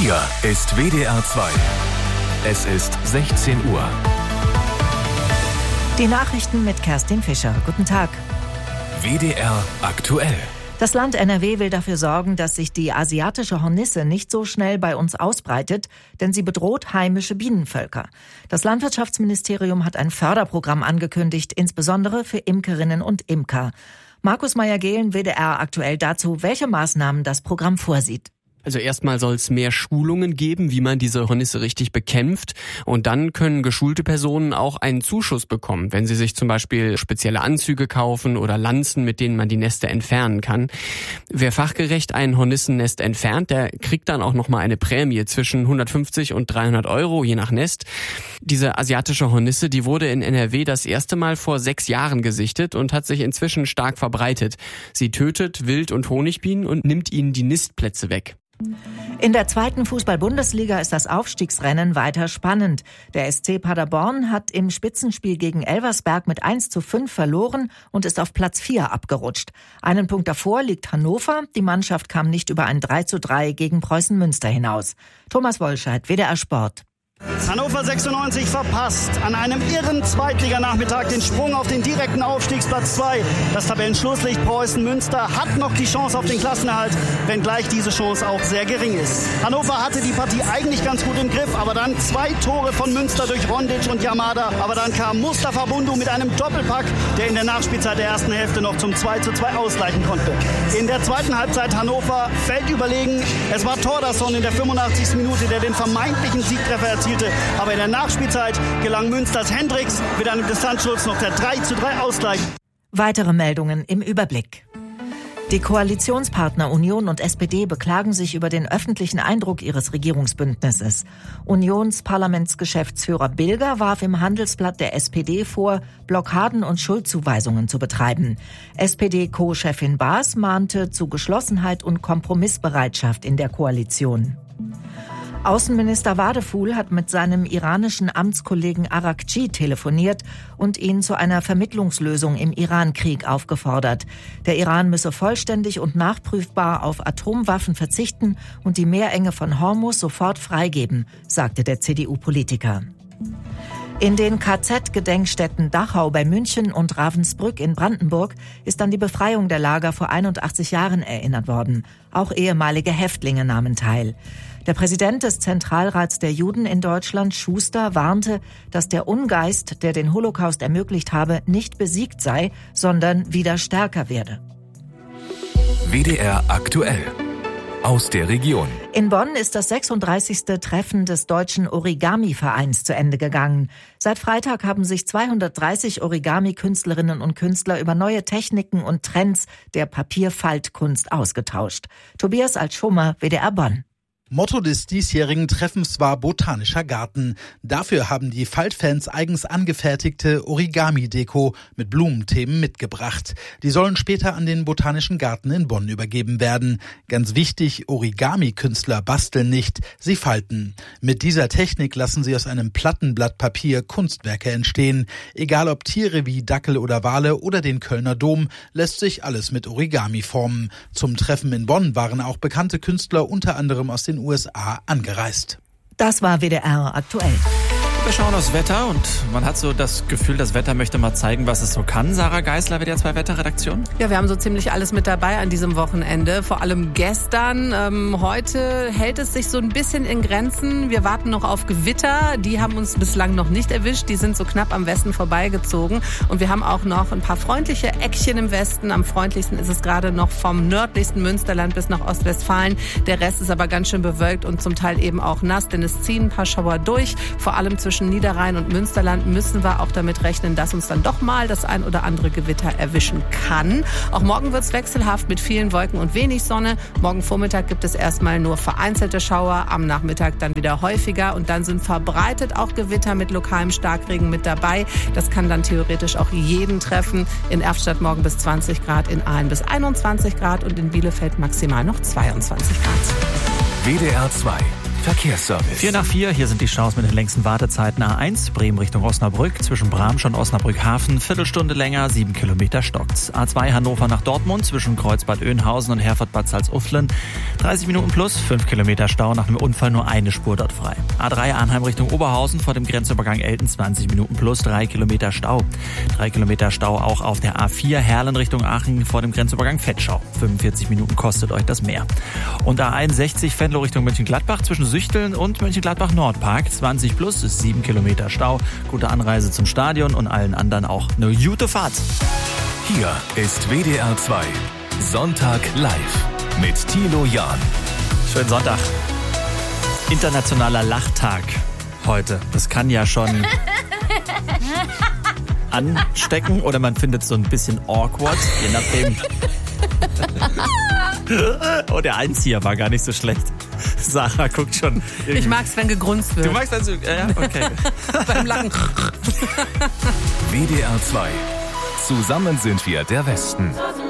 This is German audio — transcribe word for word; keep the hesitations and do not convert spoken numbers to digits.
Hier ist W D R zwei. Es ist sechzehn Uhr. Die Nachrichten mit Kerstin Fischer. Guten Tag. W D R aktuell. Das Land N R W will dafür sorgen, dass sich die asiatische Hornisse nicht so schnell bei uns ausbreitet, denn sie bedroht heimische Bienenvölker. Das Landwirtschaftsministerium hat ein Förderprogramm angekündigt, insbesondere für Imkerinnen und Imker. Markus Meyer-Gehlen, W D R aktuell dazu, welche Maßnahmen das Programm vorsieht. Also erstmal soll es mehr Schulungen geben, wie man diese Hornisse richtig bekämpft. Und dann können geschulte Personen auch einen Zuschuss bekommen, wenn sie sich zum Beispiel spezielle Anzüge kaufen oder Lanzen, mit denen man die Nester entfernen kann. Wer fachgerecht ein Hornissennest entfernt, der kriegt dann auch nochmal eine Prämie zwischen hundertfünfzig und dreihundert Euro, je nach Nest. Diese asiatische Hornisse, die wurde in N R W das erste Mal vor sechs Jahren gesichtet und hat sich inzwischen stark verbreitet. Sie tötet Wild- und Honigbienen und nimmt ihnen die Nistplätze weg. In der zweiten Fußball-Bundesliga ist das Aufstiegsrennen weiter spannend. Der S C Paderborn hat im Spitzenspiel gegen Elversberg mit eins zu fünf verloren und ist auf Platz vier abgerutscht. Einen Punkt davor liegt Hannover. Die Mannschaft kam nicht über ein drei zu drei gegen Preußen Münster hinaus. Thomas Wollscheid, W D R Sport. Hannover sechsundneunzig verpasst an einem irren Zweitliganachmittag den Sprung auf den direkten Aufstiegsplatz zwei. Das Tabellenschlusslicht Preußen Münster hat noch die Chance auf den Klassenerhalt, wenngleich diese Chance auch sehr gering ist. Hannover hatte die Partie eigentlich ganz gut im Griff, aber dann zwei Tore von Münster durch Rondic und Yamada. Aber dann kam Mustafa Bundu mit einem Doppelpack, der in der Nachspielzeit der ersten Hälfte noch zum zwei zu zwei ausgleichen konnte. In der zweiten Halbzeit Hannover fällt überlegen. Es war Thordarson in der fünfundachtzigsten Minute, der den vermeintlichen Siegtreffer erzielte. Aber in der Nachspielzeit gelang Münsters Hendricks mit einem Distanzschutz noch der drei zu drei Ausgleich. Weitere Meldungen im Überblick. Die Koalitionspartner Union und S P D beklagen sich über den öffentlichen Eindruck ihres Regierungsbündnisses. Unionsparlamentsgeschäftsführer Bilger warf im Handelsblatt der S P D vor, Blockaden und Schuldzuweisungen zu betreiben. S P D-Co-Chefin Baas mahnte zu Geschlossenheit und Kompromissbereitschaft in der Koalition. Außenminister Wadefuhl hat mit seinem iranischen Amtskollegen Arakci telefoniert und ihn zu einer Vermittlungslösung im Iran-Krieg aufgefordert. Der Iran müsse vollständig und nachprüfbar auf Atomwaffen verzichten und die Meerenge von Hormuz sofort freigeben, sagte der C D U-Politiker. In den K Z-Gedenkstätten Dachau bei München und Ravensbrück in Brandenburg ist an die Befreiung der Lager vor einundachtzig Jahren erinnert worden. Auch ehemalige Häftlinge nahmen teil. Der Präsident des Zentralrats der Juden in Deutschland, Schuster, warnte, dass der Ungeist, der den Holocaust ermöglicht habe, nicht besiegt sei, sondern wieder stärker werde. W D R aktuell. Aus der Region. In Bonn ist das sechsunddreißigste Treffen des Deutschen Origami-Vereins zu Ende gegangen. Seit Freitag haben sich zweihundertdreißig Origami-Künstlerinnen und Künstler über neue Techniken und Trends der Papierfaltkunst ausgetauscht. Tobias Altschummer, W D R Bonn. Motto des diesjährigen Treffens war Botanischer Garten. Dafür haben die Faltfans eigens angefertigte Origami-Deko mit Blumenthemen mitgebracht. Die sollen später an den Botanischen Garten in Bonn übergeben werden. Ganz wichtig, Origami-Künstler basteln nicht, sie falten. Mit dieser Technik lassen sie aus einem Plattenblatt Papier Kunstwerke entstehen. Egal ob Tiere wie Dackel oder Wale oder den Kölner Dom, lässt sich alles mit Origami formen. Zum Treffen in Bonn waren auch bekannte Künstler unter anderem aus den U S A angereist. Das war W D R aktuell. Wir schauen aufs Wetter und man hat so das Gefühl, das Wetter möchte mal zeigen, was es so kann. Sarah Geisler, W D R zwei Wetterredaktion. Ja, wir haben so ziemlich alles mit dabei an diesem Wochenende. Vor allem gestern. Ähm, heute hält es sich so ein bisschen in Grenzen. Wir warten noch auf Gewitter. Die haben uns bislang noch nicht erwischt. Die sind so knapp am Westen vorbeigezogen. Und wir haben auch noch ein paar freundliche Eckchen im Westen. Am freundlichsten ist es gerade noch vom nördlichsten Münsterland bis nach Ostwestfalen. Der Rest ist aber ganz schön bewölkt und zum Teil eben auch nass, denn es ziehen ein paar Schauer durch. Vor allem zwischen Niederrhein und Münsterland müssen wir auch damit rechnen, dass uns dann doch mal das ein oder andere Gewitter erwischen kann. Auch morgen wird es wechselhaft mit vielen Wolken und wenig Sonne. Morgen Vormittag gibt es erstmal nur vereinzelte Schauer, am Nachmittag dann wieder häufiger und dann sind verbreitet auch Gewitter mit lokalem Starkregen mit dabei. Das kann dann theoretisch auch jeden treffen. In Erftstadt morgen bis zwanzig Grad, in Aalen bis einundzwanzig Grad und in Bielefeld maximal noch zweiundzwanzig Grad. W D R zwei. Verkehrsservice. Vier nach vier, hier sind die Staus mit den längsten Wartezeiten. A eins, Bremen Richtung Osnabrück, zwischen Bramsch und Osnabrück-Hafen, Viertelstunde länger, sieben Kilometer stockt's. A zwei, Hannover nach Dortmund, zwischen Kreuzbad Oeynhausen und Herford-Bad Salzuflen, dreißig Minuten plus, fünf Kilometer Stau, nach einem Unfall nur eine Spur dort frei. A drei, Arnheim Richtung Oberhausen, vor dem Grenzübergang Elten, zwanzig Minuten plus, drei Kilometer Stau. drei Kilometer Stau auch auf der A vier, Herlen Richtung Aachen, vor dem Grenzübergang Vetschau. fünfundvierzig Minuten kostet euch das mehr. Und A einundsechzig, Venlo Richtung Mönchengladbach, zwischen Süchteln und Mönchengladbach-Nordpark, zwanzig plus, ist sieben Kilometer Stau. Gute Anreise zum Stadion und allen anderen auch eine gute Fahrt. Hier ist W D R zwei Sonntag live mit Thilo Jahn. Schönen Sonntag. Internationaler Lachtag heute. Das kann ja schon anstecken oder man findet es so ein bisschen awkward, je nachdem. Oh, der Einzieher war gar nicht so schlecht. Sarah guckt schon. Irgendwie. Ich mag's, wenn gegrunzt wird. Du magst also, ja, okay. Beim Lachen. W D R zwei. Zusammen sind wir der Westen.